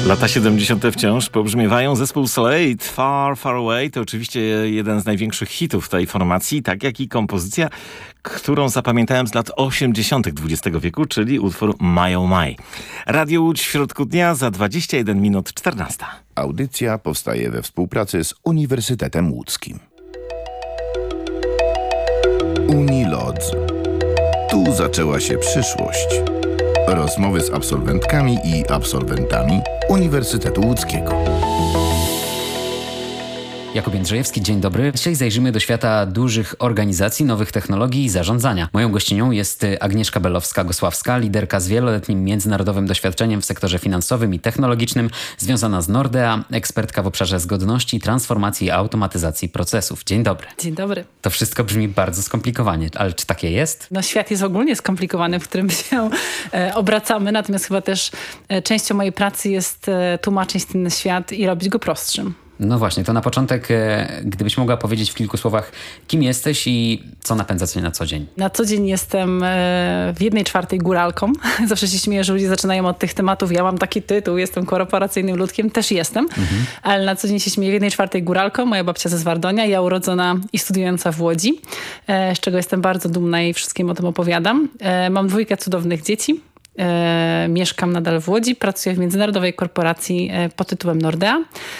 Lata 70. wciąż pobrzmiewają. Zespół Slade, Far, Far Away to oczywiście jeden z największych hitów tej formacji, tak jak i kompozycja, którą zapamiętałem z lat 80. XX wieku, czyli utwór My Oh My. Radio Łódź w środku dnia za 21 minut 14. Audycja powstaje we współpracy z Uniwersytetem Łódzkim. Unilodz. Tu zaczęła się przyszłość. Rozmowy z absolwentkami i absolwentami Uniwersytetu Łódzkiego. Jakub Jędrzejewski, dzień dobry. Dzisiaj zajrzymy do świata dużych organizacji, nowych technologii i zarządzania. Moją gościnią jest Agnieszka Belowska-Gosławska, liderka z wieloletnim międzynarodowym doświadczeniem w sektorze finansowym i technologicznym, związana z Nordea, ekspertka w obszarze zgodności, transformacji i automatyzacji procesów. Dzień dobry. Dzień dobry. To wszystko brzmi bardzo skomplikowanie, ale czy takie jest? No, świat jest ogólnie skomplikowany, w którym się obracamy, natomiast chyba też częścią mojej pracy jest tłumaczyć ten świat i robić go prostszym. No właśnie, to na początek, gdybyś mogła powiedzieć w kilku słowach, kim jesteś i co napędza cię na co dzień? Na co dzień jestem w 1/4 góralką. Zawsze się śmieję, że ludzie zaczynają od tych tematów. Ja mam taki tytuł, jestem korporacyjnym ludkiem, też jestem, ale na co dzień się śmieję 1/4 góralką. Moja babcia ze Zwardonia, ja urodzona i studiująca w Łodzi, z czego jestem bardzo dumna i wszystkim o tym opowiadam. Mam 2 cudownych dzieci. Mieszkam nadal w Łodzi, pracuję w międzynarodowej korporacji pod tytułem Nordea,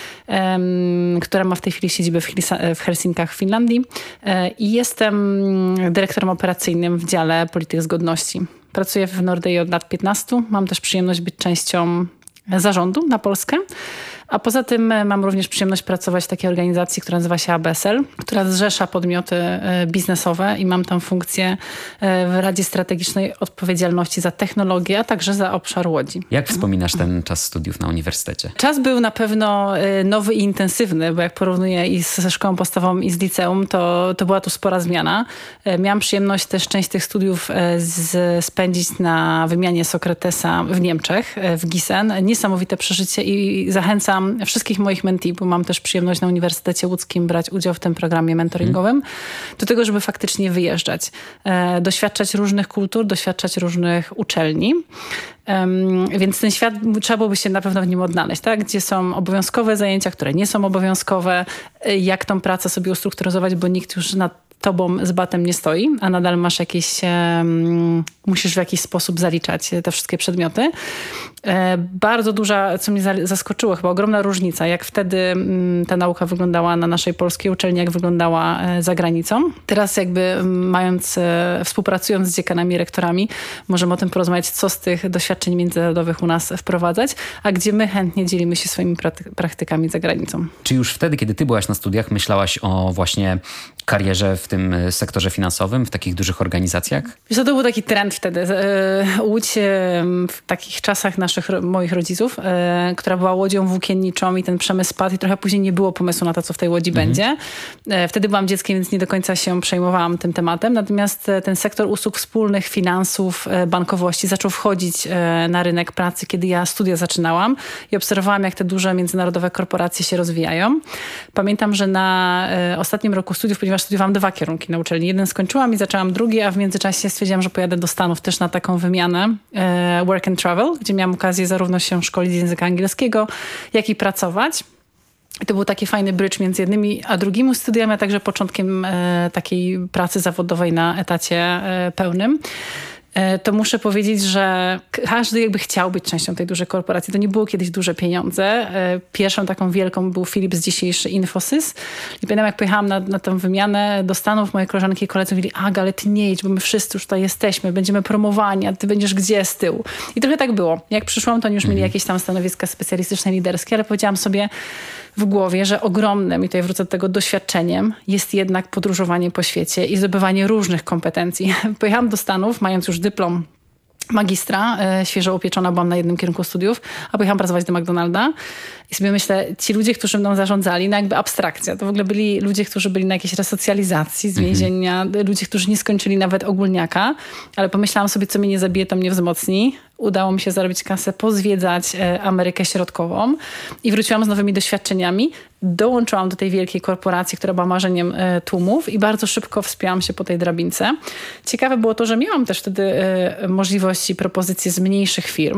która ma w tej chwili siedzibę w Helsinkach w Finlandii i jestem dyrektorem operacyjnym w dziale polityk zgodności. Pracuję w Nordei od lat 15. Mam też przyjemność być częścią zarządu na Polskę. A poza tym mam również przyjemność pracować w takiej organizacji, która nazywa się ABSL, która zrzesza podmioty biznesowe i mam tam funkcję w Radzie Strategicznej Odpowiedzialności za technologię, a także za obszar Łodzi. Jak wspominasz ten czas studiów na uniwersytecie? Czas był na pewno nowy i intensywny, bo jak porównuję i ze szkołą podstawową i z liceum, to była tu spora zmiana. Miałam przyjemność też część tych studiów spędzić na wymianie Sokratesa w Niemczech, w Gießen. Niesamowite przeżycie i zachęcam wszystkich moich mentee, bo mam też przyjemność na Uniwersytecie Łódzkim brać udział w tym programie mentoringowym, do tego, żeby faktycznie wyjeżdżać, doświadczać różnych kultur, doświadczać różnych uczelni. Więc ten świat, trzeba byłoby się na pewno w nim odnaleźć, tak? Gdzie są obowiązkowe zajęcia, które nie są obowiązkowe, jak tą pracę sobie ustrukturyzować, bo nikt już nad tobą z batem nie stoi, a nadal masz jakieś, musisz w jakiś sposób zaliczać te wszystkie przedmioty. Bardzo duża, co mnie zaskoczyło, chyba ogromna różnica, jak wtedy ta nauka wyglądała na naszej polskiej uczelni, jak wyglądała za granicą. Teraz jakby współpracując z dziekanami, rektorami, możemy o tym porozmawiać, co z tych doświadczeń międzynarodowych u nas wprowadzać, a gdzie my chętnie dzielimy się swoimi praktykami za granicą. Czy już wtedy, kiedy ty byłaś na studiach, myślałaś o właśnie karierze w tym sektorze finansowym, w takich dużych organizacjach? Wiesz, to był taki trend wtedy. Łódź w takich czasach moich rodziców, która była łodzią włókienniczą i ten przemysł spadł i trochę później nie było pomysłu na to, co w tej Łodzi będzie. Wtedy byłam dzieckiem, więc nie do końca się przejmowałam tym tematem. Natomiast ten sektor usług wspólnych, finansów, bankowości zaczął wchodzić na rynek pracy, kiedy ja studia zaczynałam i obserwowałam, jak te duże międzynarodowe korporacje się rozwijają. Pamiętam, że na ostatnim roku studiów, ponieważ studiowałam 2 kierunki na uczelni. Jeden skończyłam i zaczęłam drugi, a w międzyczasie stwierdziłam, że pojadę do Stanów też na taką wymianę work and travel, gdzie miałam okazję zarówno się szkolić z języka angielskiego, jak i pracować. I to był taki fajny bridge między jednymi a drugimi studiami, a także początkiem takiej pracy zawodowej na etacie pełnym. To muszę powiedzieć, że każdy jakby chciał być częścią tej dużej korporacji. To nie było kiedyś duże pieniądze. Pierwszą taką wielką był Philips, dzisiejszy Infosys. I pamiętam, jak pojechałam na tę wymianę do Stanów, moje koleżanki i koledzy mówili: Aga, ale ty nie idź, bo my wszyscy już tutaj jesteśmy, będziemy promowani, a ty będziesz gdzie z tyłu. I trochę tak było. Jak przyszłam, to oni już mieli jakieś tam stanowiska specjalistyczne, liderskie, ale powiedziałam sobie w głowie, że ogromnym, i tutaj wrócę do tego, doświadczeniem jest jednak podróżowanie po świecie i zdobywanie różnych kompetencji. Pojechałam do Stanów, mając już dyplom magistra, świeżo upieczona byłam na jednym kierunku studiów, a pojechałam pracować do McDonalda i sobie myślę, ci ludzie, którzy mną zarządzali, no jakby abstrakcja. To w ogóle byli ludzie, którzy byli na jakiejś resocjalizacji z więzienia, ludzie, którzy nie skończyli nawet ogólniaka, ale pomyślałam sobie, co mnie nie zabije, to mnie wzmocni. Udało mi się zarobić kasę, pozwiedzać Amerykę Środkową i wróciłam z nowymi doświadczeniami. Dołączyłam do tej wielkiej korporacji, która była marzeniem tłumów i bardzo szybko wspięłam się po tej drabince. Ciekawe było to, że miałam też wtedy możliwości, propozycje z mniejszych firm,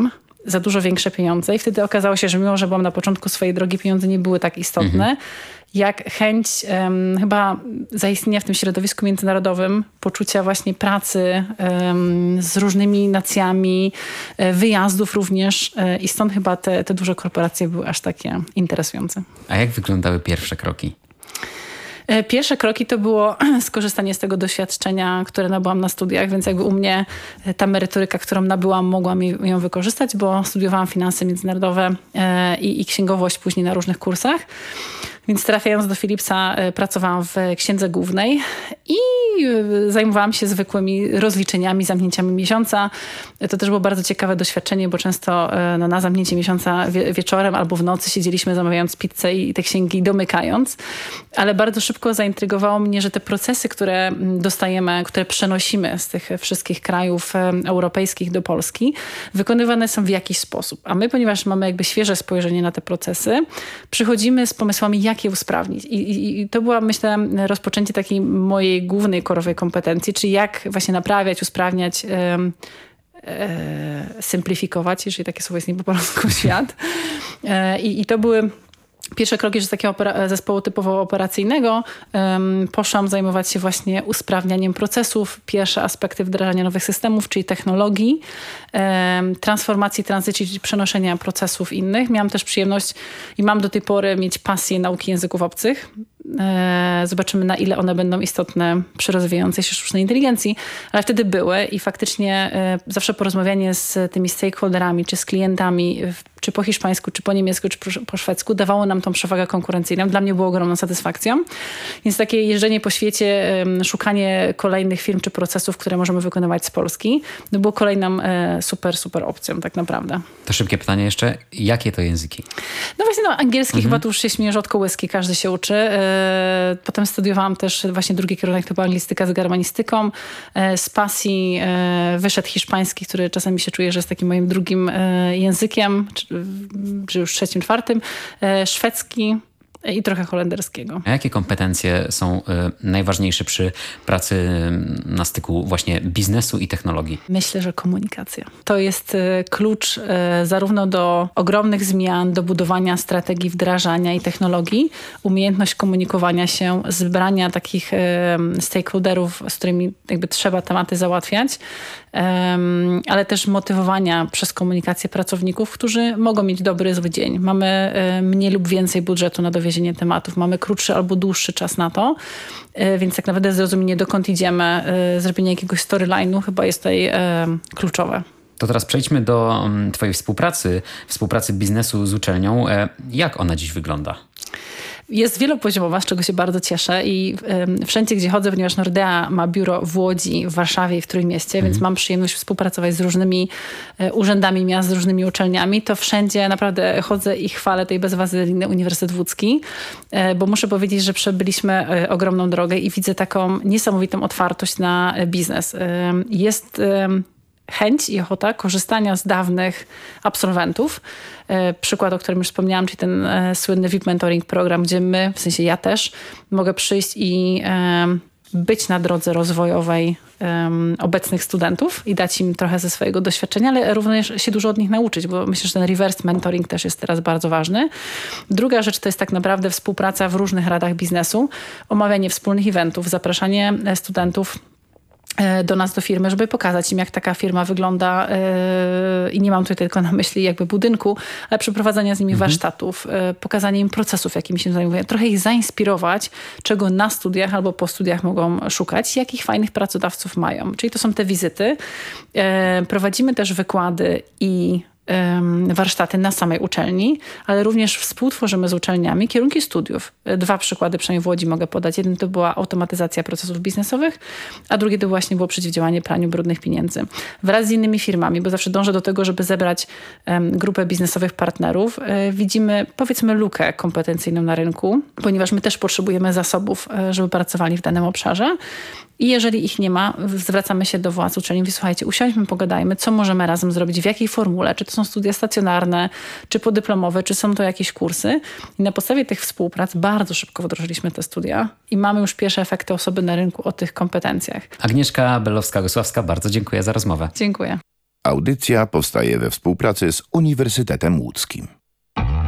za dużo większe pieniądze i wtedy okazało się, że mimo, że byłam na początku swojej drogi, pieniądze nie były tak istotne, jak chęć chyba zaistnienia w tym środowisku międzynarodowym, poczucia właśnie pracy z różnymi nacjami, wyjazdów również i stąd chyba te duże korporacje były aż takie interesujące. A jak wyglądały pierwsze kroki? Pierwsze kroki to było skorzystanie z tego doświadczenia, które nabyłam na studiach, więc jakby u mnie ta merytoryka, którą nabyłam, mogłam ją wykorzystać, bo studiowałam finanse międzynarodowe i księgowość później na różnych kursach. Więc trafiając do Philipsa pracowałam w księdze głównej i zajmowałam się zwykłymi rozliczeniami, zamknięciami miesiąca. To też było bardzo ciekawe doświadczenie, bo często na zamknięcie miesiąca wieczorem albo w nocy siedzieliśmy zamawiając pizzę i te księgi domykając. Ale bardzo szybko zaintrygowało mnie, że te procesy, które dostajemy, które przenosimy z tych wszystkich krajów europejskich do Polski, wykonywane są w jakiś sposób. A my, ponieważ mamy jakby świeże spojrzenie na te procesy, przychodzimy z pomysłami, jak je usprawnić. I to była, myślę, rozpoczęcie takiej mojej głównej korowej kompetencji, czyli jak właśnie naprawiać, usprawniać, simplifikować, jeżeli takie słowo jest nie po polsku, świat. I to były pierwsze kroki, że z takiego zespołu typowo operacyjnego poszłam zajmować się właśnie usprawnianiem procesów, pierwsze aspekty wdrażania nowych systemów, czyli technologii, transformacji, tranzycji, czyli przenoszenia procesów innych. Miałam też przyjemność i mam do tej pory mieć pasję nauki języków obcych. Zobaczymy, na ile one będą istotne przy rozwijającej się sztucznej inteligencji, ale wtedy były i faktycznie zawsze porozmawianie z tymi stakeholderami, czy z klientami, czy po hiszpańsku, czy po niemiecku, czy po szwedzku, dawało nam tą przewagę konkurencyjną. Dla mnie było ogromną satysfakcją. Więc takie jeżdżenie po świecie, szukanie kolejnych firm czy procesów, które możemy wykonywać z Polski, to było kolejną super opcją tak naprawdę. To szybkie pytanie jeszcze. Jakie to języki? No właśnie, angielski chyba tu już się śmieje, że od kołyski każdy się uczy. Potem studiowałam też właśnie drugi kierunek, to była anglistyka z germanistyką. Z pasji wyszedł hiszpański, który czasami się czuje, że jest takim moim drugim językiem, czy już trzecim, czwartym. Szwedzki i trochę holenderskiego. A jakie kompetencje są najważniejsze przy pracy na styku właśnie biznesu i technologii? Myślę, że komunikacja. To jest klucz zarówno do ogromnych zmian, do budowania strategii wdrażania i technologii, umiejętność komunikowania się, zbrania takich stakeholderów, z którymi jakby trzeba tematy załatwiać, ale też motywowania przez komunikację pracowników, którzy mogą mieć dobry, zły dzień. Mamy mniej lub więcej budżetu na dowiezienie tematów, mamy krótszy albo dłuższy czas na to, więc tak naprawdę zrozumienie, dokąd idziemy, zrobienie jakiegoś storyline'u chyba jest tutaj kluczowe. To teraz przejdźmy do twojej współpracy biznesu z uczelnią. Jak ona dziś wygląda? Jest wielopoziomowa, z czego się bardzo cieszę i wszędzie, gdzie chodzę, ponieważ Nordea ma biuro w Łodzi, w Warszawie i w Trójmieście, więc mam przyjemność współpracować z różnymi urzędami miast, z różnymi uczelniami, to wszędzie naprawdę chodzę i chwalę tej bezwazeliny Uniwersytet Łódzki, bo muszę powiedzieć, że przebyliśmy ogromną drogę i widzę taką niesamowitą otwartość na biznes. Jest chęć i ochota korzystania z dawnych absolwentów. Przykład, o którym już wspomniałam, czyli ten słynny VIP Mentoring program, gdzie my, w sensie ja też, mogę przyjść i być na drodze rozwojowej obecnych studentów i dać im trochę ze swojego doświadczenia, ale również się dużo od nich nauczyć, bo myślę, że ten reverse mentoring też jest teraz bardzo ważny. Druga rzecz to jest tak naprawdę współpraca w różnych radach biznesu, omawianie wspólnych eventów, zapraszanie studentów do nas, do firmy, żeby pokazać im, jak taka firma wygląda i nie mam tutaj tylko na myśli jakby budynku, ale przeprowadzania z nimi warsztatów, pokazanie im procesów, jakimi się zajmują, trochę ich zainspirować, czego na studiach albo po studiach mogą szukać, jakich fajnych pracodawców mają. Czyli to są te wizyty. Prowadzimy też wykłady i warsztaty na samej uczelni, ale również współtworzymy z uczelniami kierunki studiów. 2 przykłady przynajmniej w Łodzi mogę podać. Jeden to była automatyzacja procesów biznesowych, a drugi to właśnie było przeciwdziałanie praniu brudnych pieniędzy. Wraz z innymi firmami, bo zawsze dążę do tego, żeby zebrać grupę biznesowych partnerów. Widzimy, powiedzmy, lukę kompetencyjną na rynku, ponieważ my też potrzebujemy zasobów, żeby pracowali w danym obszarze. I jeżeli ich nie ma, zwracamy się do władz uczelni. Mówię, słuchajcie, usiądźmy, pogadajmy, co możemy razem zrobić, w jakiej formule, czy to są studia stacjonarne, czy podyplomowe, czy są to jakieś kursy. I na podstawie tych współprac bardzo szybko wdrożyliśmy te studia i mamy już pierwsze efekty osoby na rynku o tych kompetencjach. Agnieszka Belowska-Gosławska, bardzo dziękuję za rozmowę. Dziękuję. Audycja powstaje we współpracy z Uniwersytetem Łódzkim.